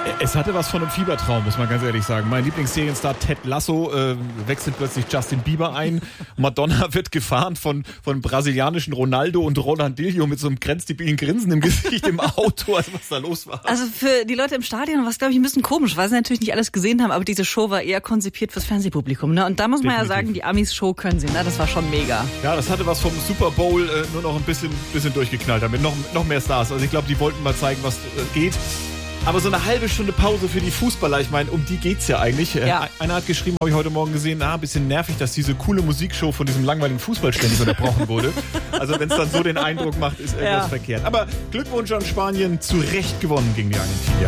Es hatte was von einem Fiebertraum, muss man ganz ehrlich sagen. Mein Lieblingsserienstar Ted Lasso wechselt plötzlich Justin Bieber ein. Madonna wird gefahren von brasilianischen Ronaldo und Ronaldinho mit so einem grenzdebilen Grinsen im Gesicht im Auto, also was da los war. Also für die Leute im Stadion war es, glaube ich, ein bisschen komisch, weil sie natürlich nicht alles gesehen haben, aber diese Show war eher konzipiert fürs Fernsehpublikum. Ne? Und da muss man ja sagen, die Amis-Show können sie, ne? Das war schon mega. Ja, das hatte was vom Super Bowl, nur noch ein bisschen durchgeknallt damit. Noch mehr Stars. Also ich glaube, die wollten mal zeigen, was geht. Aber so eine halbe Stunde Pause für die Fußballer, ich meine, um die geht's ja eigentlich. Ja. Einer hat geschrieben, habe ich heute Morgen gesehen, ein bisschen nervig, dass diese coole Musikshow von diesem langweiligen Fußball ständig unterbrochen wurde. Also wenn es dann so den Eindruck macht, ist irgendwas verkehrt. Aber Glückwunsch an Spanien, zu Recht gewonnen gegen die Argentinier.